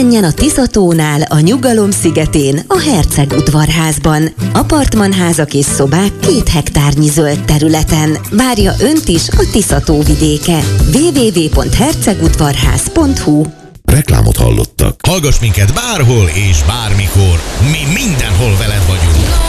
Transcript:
Menjen a Tiszatónál, a Nyugalom szigetén, a Herceg udvarházban. Apartmanházak és szobák 2 hektárnyi zöld területen. Várja önt is a Tiszató vidéke. www.hercegudvarház.hu. Reklámot hallottak. Hallgass minket bárhol és bármikor. Mi mindenhol veled vagyunk.